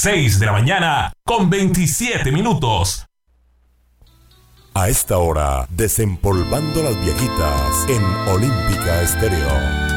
6 de la mañana con 27 minutos. A esta hora, desempolvando las viejitas en Olímpica Estéreo.